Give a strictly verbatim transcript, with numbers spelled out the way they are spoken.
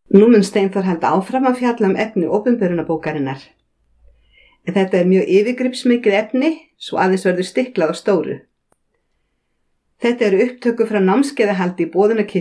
Nú mun Steinþór halda áfram að fjalla um efni opinberunarbókarinnar. En þetta er mjög yfirgripsmikið efni, svo aðeins verður stiklað á stóru. Þetta eru upptökur frá námskeiðahaldi í Boðunarkirkju